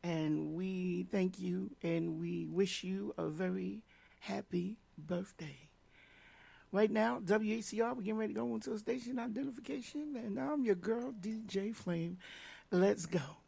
And we thank you and we wish you a very happy birthday. Right now, WACR, we're getting ready to go into a station identification, and I'm your girl, DJ Flame. Let's go.